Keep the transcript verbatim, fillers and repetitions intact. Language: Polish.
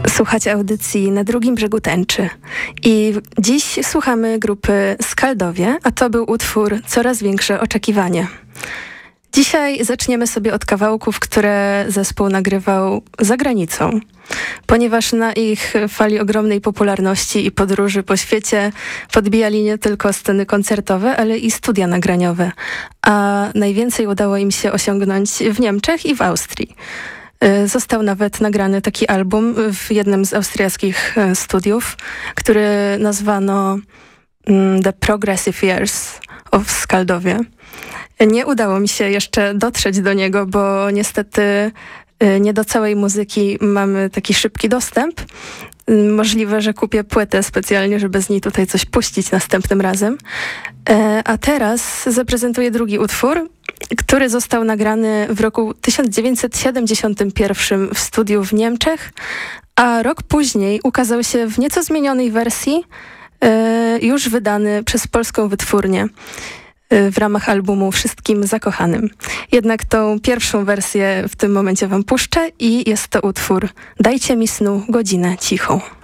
Słuchacie audycji Na drugim brzegu Tęczy. I dziś słuchamy grupy Skaldowie, a to był utwór Coraz większe oczekiwanie. Dzisiaj zaczniemy sobie od kawałków, które zespół nagrywał za granicą, ponieważ na ich fali ogromnej popularności i podróży po świecie podbijali nie tylko sceny koncertowe, ale i studia nagraniowe, a najwięcej udało im się osiągnąć w Niemczech i w Austrii. Został nawet nagrany taki album w jednym z austriackich studiów, który nazwano The Progressive Years of Skaldowie. Nie udało mi się jeszcze dotrzeć do niego, bo niestety nie do całej muzyki mamy taki szybki dostęp. Możliwe, że kupię płytę specjalnie, żeby z niej tutaj coś puścić następnym razem. A teraz zaprezentuję drugi utwór, który został nagrany w roku tysiąc dziewięćset siedemdziesiątym pierwszym w studiu w Niemczech, a rok później ukazał się w nieco zmienionej wersji, już wydany przez polską wytwórnię w ramach albumu Wszystkim zakochanym. Jednak tą pierwszą wersję w tym momencie wam puszczę i jest to utwór Dajcie mi snu godzinę cichą.